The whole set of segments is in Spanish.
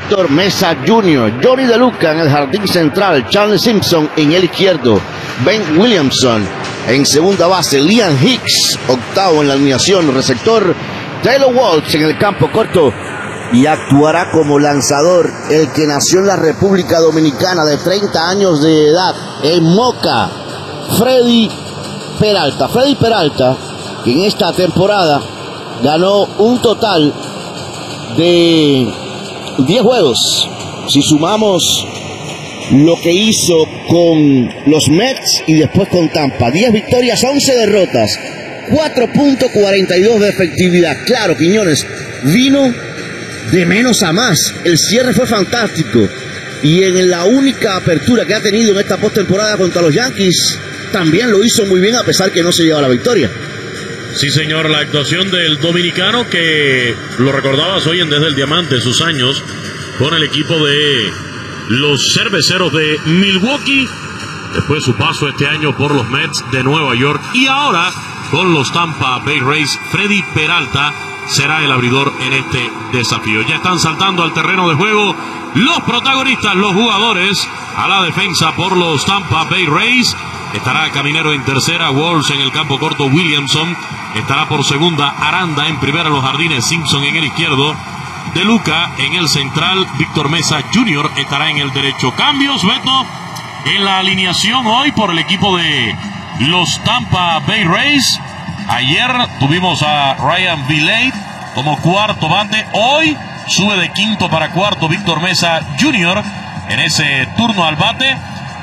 Víctor Mesa Jr., Johnny De Luca en el jardín central, Charlie Simpson en el izquierdo, Ben Williamson en segunda base, Liam Hicks octavo en la alineación receptor, Taylor Walsh en el campo corto, y actuará como lanzador el que nació en la República Dominicana de 30 años de edad, en Moca, Freddy Peralta. Freddy Peralta, que en esta temporada ganó un total de 10 juegos, si sumamos lo que hizo con los Mets y después con Tampa. 10 victorias, 11 derrotas, 4.42 de efectividad. Claro, Quiñones vino de menos a más. El cierre fue fantástico. Y en la única apertura que ha tenido en esta postemporada contra los Yankees, también lo hizo muy bien, a pesar que no se llevó la victoria. Sí, señor, la actuación del dominicano, que lo recordabas hoy en Desde el Diamante, sus años con el equipo de los Cerveceros de Milwaukee, después su paso este año por los Mets de Nueva York y ahora con los Tampa Bay Rays. Freddy Peralta será el abridor en este desafío. Ya están saltando al terreno de juego los protagonistas, los jugadores. A la defensa por los Tampa Bay Rays estará Caminero en tercera, Walsh en el campo corto, Williamson estará por segunda, Aranda en primera, los jardines, Simpson en el izquierdo, De Luca en el central, Víctor Mesa Jr. estará en el derecho. Cambios, Beto, en la alineación hoy por el equipo de los Tampa Bay Rays. Ayer tuvimos a Ryan Vilade como cuarto bate. Hoy sube de quinto para cuarto Víctor Mesa Jr. en ese turno al bate.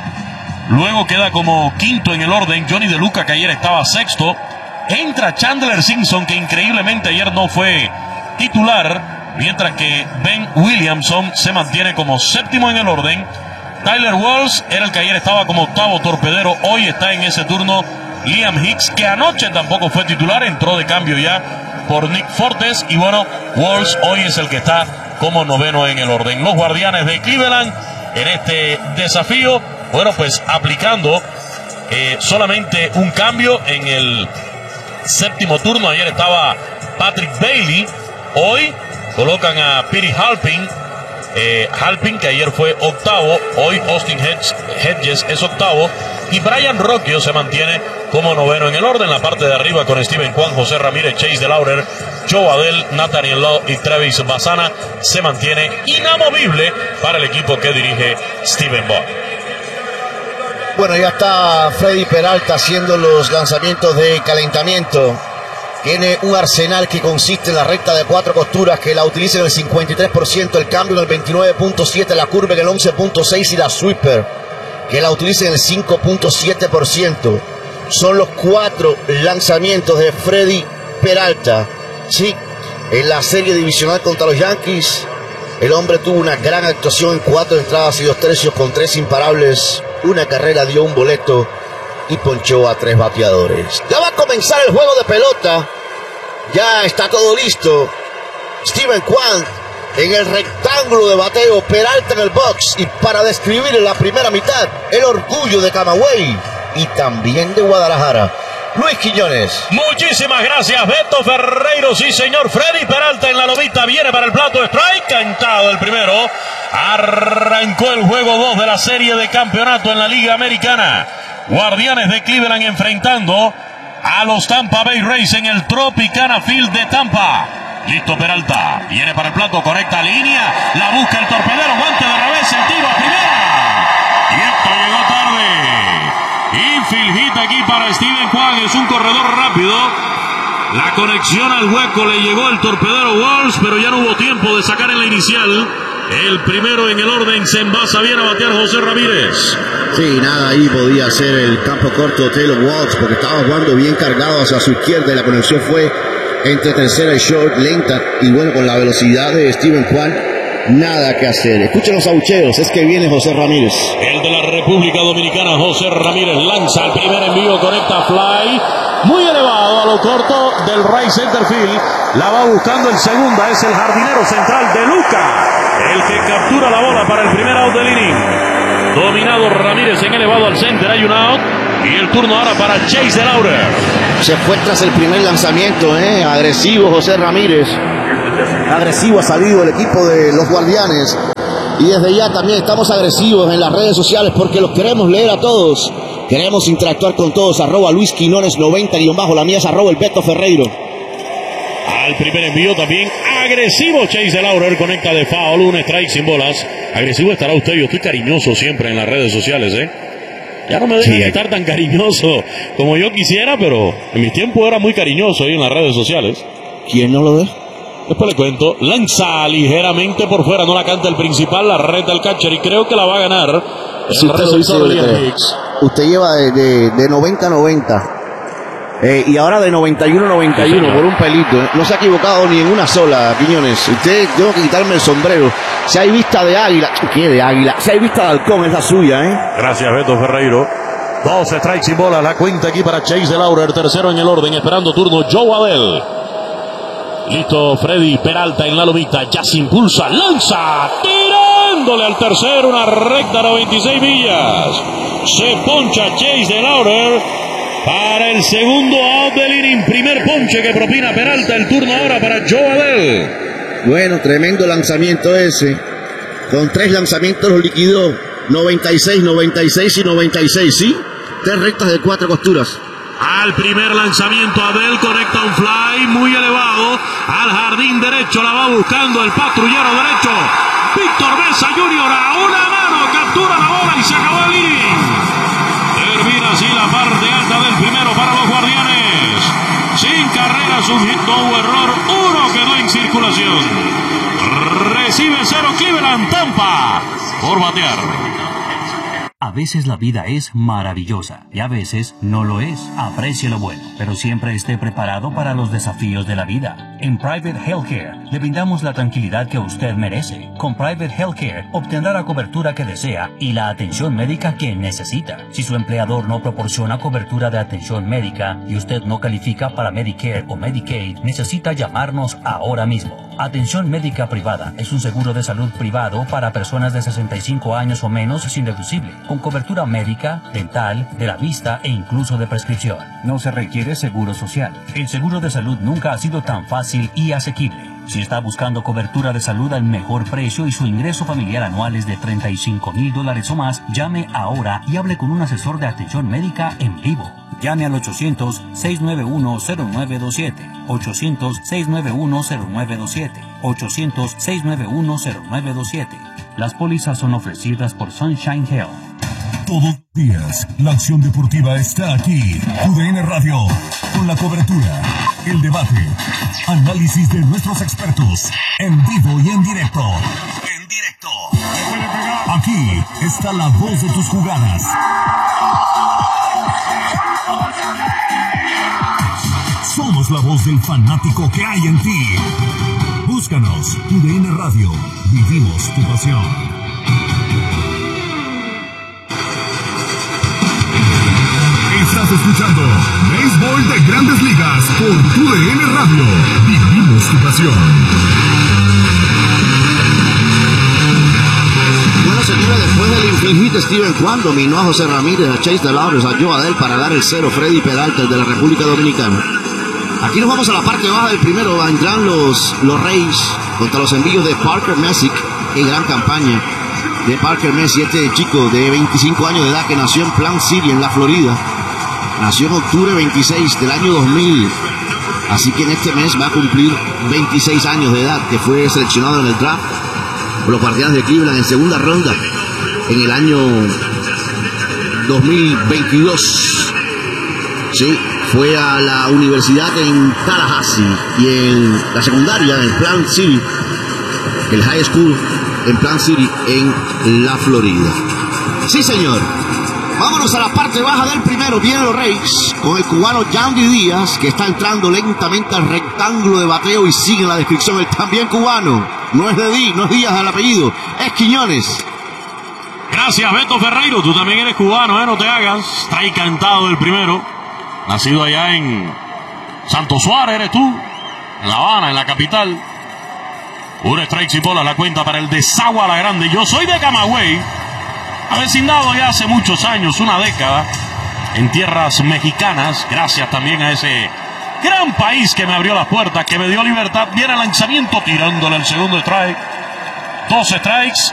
Luego queda como quinto en el orden Johnny De Luca, que ayer estaba sexto. Entra Chandler Simpson, que increíblemente ayer no fue titular, mientras que Ben Williamson se mantiene como séptimo en el orden. Tyler Walsh era el que ayer estaba como octavo torpedero. Hoy está en ese turno Liam Hicks, que anoche tampoco fue titular, entró de cambio ya por Nick Fortes. Y bueno, Walsh hoy es el que está como noveno en el orden. Los Guardianes de Cleveland en este desafío, bueno, pues aplicando solamente un cambio en el séptimo turno. Ayer estaba Patrick Bailey, hoy colocan a Petey Halpin. Halpin, que ayer fue octavo, hoy Austin Hedges es octavo, y Brian Rocchio se mantiene como noveno en el orden. La parte de arriba con Steven Kwan, José Ramírez, Chase DeLaurer, Joe Adell, Nathaniel Lowe y Travis Bassana se mantiene inamovible para el equipo que dirige Steven Bott. Bueno, ya está Freddy Peralta haciendo los lanzamientos de calentamiento. Tiene un arsenal que consiste en la recta de 4 costuras, que la utiliza en el 53%, el cambio en el 29.7%, la curva en el 11.6% y la sweeper, que la utiliza en el 5.7%. Son los 4 lanzamientos de Freddy Peralta. Sí, en la serie divisional contra los Yankees, el hombre tuvo una gran actuación en 4 entradas y 2 tercios con 3 imparables, una carrera, dio un boleto y ponchó a 3 bateadores. Ya va a comenzar el juego de pelota. Ya está todo listo. Steven Kwan en el rectángulo de bateo, Peralta en el box. Y para describir en la primera mitad el orgullo de Camagüey y también de Guadalajara, Luis Quiñones. Muchísimas gracias, Beto Ferreiro. Sí, señor. Freddy Peralta en la lomita, viene para el plato de strike, cantado el primero. Arrancó el juego 2 de la serie de campeonato en la Liga Americana. Guardianes de Cleveland enfrentando a los Tampa Bay Rays en el Tropicana Field de Tampa. Listo Peralta, viene para el plato, correcta línea, la busca el torpedero, guante de revés, el tiro a primera. Y esto llegó tarde. Infield hit aquí para Steven Kwan, es un corredor rápido. La conexión al hueco le llegó el torpedero Walsh, pero ya no hubo tiempo de sacar en la inicial. El primero en el orden, se envasa bien a batear José Ramírez. Sí, nada, ahí podía hacer el campo corto Taylor Walsh, porque estaba jugando bien cargado hacia su izquierda y la conexión fue entre tercera y short, lenta, y bueno, con la velocidad de Steven Kwan, nada que hacer. Escuchen los abucheos, es que viene José Ramírez. El de la República Dominicana, José Ramírez, lanza el primer envío, conecta fly, muy elevado a lo corto del right center field. La va buscando en segunda, es el jardinero central De Luca, el que captura la bola para el primer out del inning. Dominado Ramírez en elevado al center, hay un out. Y el turno ahora para Chase DeLaurer. Se fue tras el primer lanzamiento, agresivo José Ramírez. Agresivo ha salido el equipo de los Guardianes. Y desde ya también estamos agresivos en las redes sociales porque los queremos leer a todos. Queremos interactuar con todos. @Luis Quinones 90 _ la mía es @el Beto Ferreiro. Al primer envío también agresivo Chase DeLaurer, conecta de foul, un strike sin bolas. Agresivo estará usted, yo estoy cariñoso siempre en las redes sociales, Ya no me dejan estar tan cariñoso como yo quisiera, pero en mi tiempo era muy cariñoso ahí en las redes sociales. ¿Quién no lo ve? Después le cuento, lanza ligeramente por fuera, no la canta el principal, la reta el catcher y creo que la va a ganar el receptor Liam Hicks. Usted lleva de 90-90 y ahora de 91-91 por un pelito. No se ha equivocado ni en una sola, Quiñones. Usted, tengo que quitarme el sombrero. Si hay vista de águila, ¿qué de águila? Si hay vista de halcón, es la suya, Gracias, Beto Ferreiro. 2 strikes sin bola, la cuenta aquí para Chase DeLaurer, tercero en el orden, esperando turno Joe Adell. Listo Freddy Peralta en la lomita, ya se impulsa, lanza, tirándole al tercero, una recta 96 millas. Se poncha Chase DeLaurer para el segundo out del inning, primer ponche que propina Peralta, el turno ahora para Joe Adell. Bueno, tremendo lanzamiento ese, con 3 lanzamientos los liquidó, 96, 96 y 96, ¿sí? 3 rectas de 4 costuras. Al primer lanzamiento, Adell conecta un fly muy elevado al jardín derecho, la va buscando el patrullero derecho, Víctor Mesa Jr. a una mano, captura la bola y se acabó el inning. Termina así la parte alta del primero para los Guardianes. Sin carreras, un hit, no hubo error, uno quedó en circulación. Recibe 0 Cleveland, Tampa por batear. A veces la vida es maravillosa y a veces no lo es. Aprecie lo bueno, pero siempre esté preparado para los desafíos de la vida. En Private Healthcare le brindamos la tranquilidad que usted merece. Con Private Healthcare obtendrá la cobertura que desea y la atención médica que necesita. Si su empleador no proporciona cobertura de atención médica y usted no califica para Medicare o Medicaid, necesita llamarnos ahora mismo. Atención médica privada es un seguro de salud privado para personas de 65 años o menos sin deducible, con cobertura médica, dental, de la vista e incluso de prescripción. No se requiere seguro social. El seguro de salud nunca ha sido tan fácil y asequible. Si está buscando cobertura de salud al mejor precio y su ingreso familiar anual es de $35,000 o más, llame ahora y hable con un asesor de atención médica en vivo. Llame al 800-691-0927, 800-691-0927, 800-691-0927. Las pólizas son ofrecidas por Sunshine Health. Todos los días, la acción deportiva está aquí. UDN Radio, con la cobertura, el debate, análisis de nuestros expertos, en vivo y en directo. En directo. Aquí está la voz de tus jugadas. Somos la voz del fanático que hay en ti. Búscanos, UDN Radio. Vivimos tu pasión. Estás escuchando Béisbol de Grandes Ligas por UDN Radio. Vivimos tu pasión. Bueno, señores, después del infeliz Steven Kwan dominó a José Ramírez, a Chase DeLaurer, a Joe Adell para dar el 0. Freddy Peralta, el de la República Dominicana. Aquí nos vamos a la parte baja del primero. Vendrán los Rays contra los envíos de Parker Messick. Qué gran campaña de Parker Messick, este chico de 25 años de edad que nació en Plant City, en la Florida. Nació en octubre 26 del año 2000. Así que en este mes va a cumplir 26 años de edad, que fue seleccionado en el draft por los Guardianes de Cleveland en segunda ronda en el año 2022. Sí, fue a la universidad en Tallahassee y en la secundaria en Plant City, el high school en Plant City en la Florida. Sí, señor. Vámonos a la parte baja del primero. Vienen los Rays con el cubano Yandy Díaz, que está entrando lentamente al rectángulo de bateo y sigue en la descripción el también cubano. No es no es Díaz al apellido, es Quiñones. Gracias, Beto Ferreiro. Tú también eres cubano, no te hagas. Está ahí cantado el primero. Nacido allá en Santo Suárez, eres tú. En La Habana, en la capital. Un strike y bola la cuenta para el Desagua La Grande. Yo soy de Camagüey. Avecindado ya hace muchos años, una década, en tierras mexicanas, gracias también a ese gran país que me abrió las puertas, que me dio libertad. Viene el lanzamiento tirándole el segundo strike. 2 strikes.